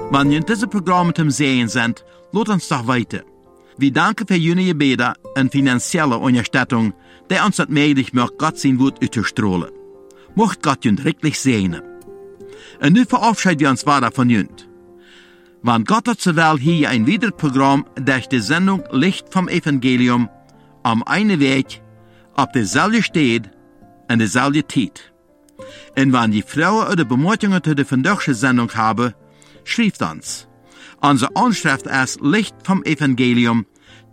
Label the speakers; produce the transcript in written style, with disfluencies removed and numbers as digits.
Speaker 1: Wenn ihr diese Programme zum Sehen sind, lasst uns doch weiter. Wir danken für Ihre Gebete und finanzielle Unterstützung, die uns das möglich macht, Gott sein Wort auszustrahlen. Mocht Gott ihn wirklich segnen. Und nun verabschieden wir uns weiter von Ihnen. Wenn Gott hat zur Welt hier ein weiteres Programm durch die Sendung Licht vom Evangelium am einen Weg, auf derselben Stelle und derselben Zeit. Und wenn die Frauen oder Bemerkungen zu der vandaagse Sendung haben, schreibt uns. Unsere Anschrift ist Licht vom Evangelium,